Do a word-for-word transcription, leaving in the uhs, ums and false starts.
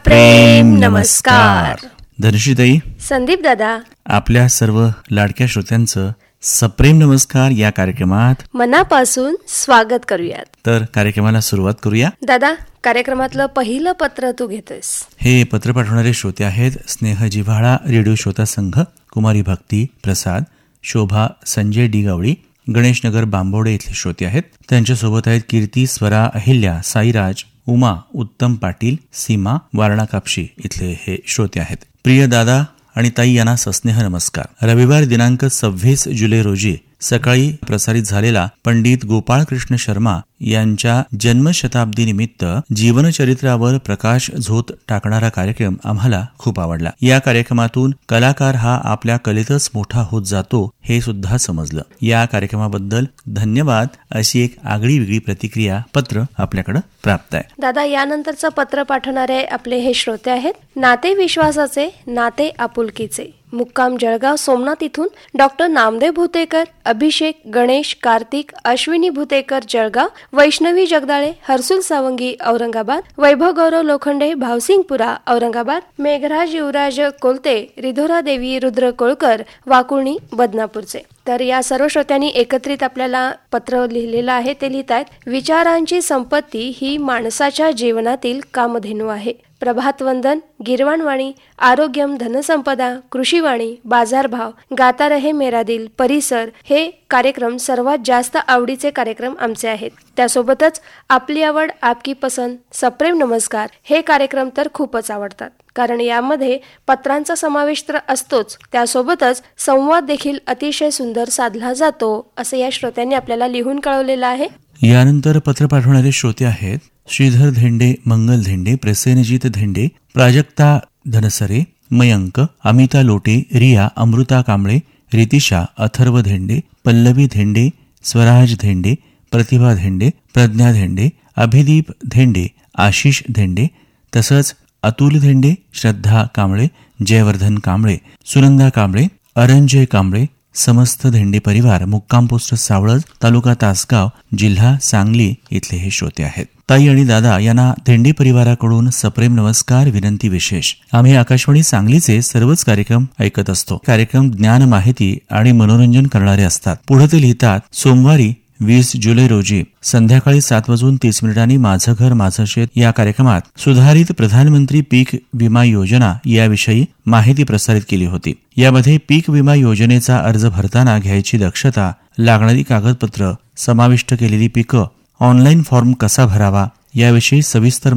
सप्रेम नमस्कार. धनश्रीताई, संदीप दादा, आपल्या सर्व लाडक्या श्रोत्यांचं सप्रेम नमस्कार या कार्यक्रमात मनापासून स्वागत करूयात. तर कार्यक्रमाला सुरुवात करूया. दादा, कार्यक्रमातलं पहिलं पत्र तू घेतोस. हे पत्र पाठवणारे श्रोते आहेत स्नेह जिव्हाळा रेडिओ श्रोता संघ, कुमारी भक्ती प्रसाद, शोभा संजय डिगावळी, गणेशनगर बांबोडे इथले श्रोते आहेत. त्यांच्यासोबत आहेत कीर्ती, स्वरा, अहिल्या, साईराज, उमा, उत्तम पाटील, सीमा, वारणा कापशी इथले हे श्रोते आहेत. प्रिय दादा आणि ताई यांना सस्नेह नमस्कार. रविवार दिनांक सव्वीस जुलै रोजी सकाळी प्रसारित झालेला पंडित गोपाळकृष्ण शर्मा यांच्या जन्मशताब्दी निमित्त जीवनचरित्रावर प्रकाश झोत टाकणारा कार्यक्रम आम्हाला खूप आवडला. या कार्यक्रमातून कलाकार हा आपल्या कलेतच मोठा होत जातो हे सुद्धा समजलं. या कार्यक्रमाबद्दल धन्यवाद अशी एक आगळी वेगळी प्रतिक्रिया पत्र आपल्याकडे प्राप्त आहे. दादा, यानंतरचं पत्र पाठवणारे आपले हे श्रोते आहेत नाते विश्वासाचे, नाते आपुलकीचे, मुक्काम जळगाव सोमनाथ इथून डॉक्टर नामदेव भुतेकर, अभिषेक, गणेश, कार्तिक, अश्विनी भुतेकर जळगाव, वैष्णवी जगदाळे, हर्सुल सावंगी औरंगाबाद, वैभव गौरव लोखंडे भावसिंगपुरा औरंगाबाद, मेघराज युवराज कोलते, रिधोरा देवी रुद्र कोळकर वाकुळणी बदनापूरचे. तर या सर्व श्रोत्यांनी एकत्रित आपल्याला पत्र लिहिलेलं आहे. ते लिहित आहेत, विचारांची संपत्ती ही माणसाच्या जीवनातील कामधेनू आहे. प्रभातवंदन, गिरवाणवाणी, आरोग्यम, धनसंपदा, कृषीवाणी, बाजारभाव, गाता रहे मेरा दिल, परिसर हे कार्यक्रम सर्वात जास्त आवडीचे कार्यक्रम आमचे आहेत. त्यासोबतच आपली आवड, आपकी पसंत, सप्रेम नमस्कार हे कार्यक्रम तर खूपच आवडतात. कारण यामध्ये पत्रांचा समावेश तर असतोच, त्यासोबतच संवाद देखील अतिशय सुंदर साधला जातो असे या श्रोत्यांनी आपल्याला लिहून कळवलेलं आहे. यानंतर पत्र पाठवणारे श्रोते आहेत श्रीधर धेंडे, मंगल धेंडे, प्रसेनजीत धेंडे, प्राजक्ता धनसरे, मयंक, अमिता लोटे, रिया, अमृता कांबळे, रितिशा, अथर्व धेंडे, पल्लवी धेंडे, स्वराज धेंडे, प्रतिभा धेंडे, प्रज्ञा धेंडे, अभिदीप धेंडे, आशिष धेंडे, तसंच अतुल धेंडे, श्रद्धा कांबळे, जयवर्धन कांबळे, सुनंदा कांबळे, अरंजय कांबळे, समस्त धेंडे परिवार, मुक्काम पोस्ट सावळज, तालुका तासगाव, जिल्हा सांगली इथले हे श्रोते आहेत. ताई आणि दादा यांना धेंडे परिवाराकडून सप्रेम नमस्कार. विनंती विशेष, आम्ही आकाशवाणी सांगलीचे सर्वच कार्यक्रम ऐकत असतो. कार्यक्रम ज्ञान, माहिती आणि मनोरंजन करणारे असतात. पुढे ते लिहितात, सोमवारी वीस जुलै रोजी संध्याकाळी सात वाजून तीस मिनिटांनी माझं घर माझं शेत या कार्यक्रमात सुधारित प्रधानमंत्री पीक विमा योजना याविषयी माहिती प्रसारित केली होती. यामध्ये पीक विमा योजनेचा अर्ज भरताना घ्यायची दक्षता, लागणारी कागदपत्र, समाविष्ट केलेली पिकं, ऑनलाईन फॉर्म कसा भरावा याविषयी सविस्तर